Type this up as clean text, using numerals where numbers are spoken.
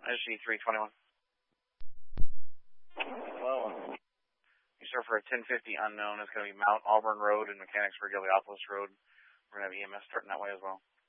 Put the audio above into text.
SG321. Well, You sir, for a 1050 unknown, it's going to be Mount Auburn Road and Mechanicsburg, Heliopolis Road. We're going to have EMS starting that way as well.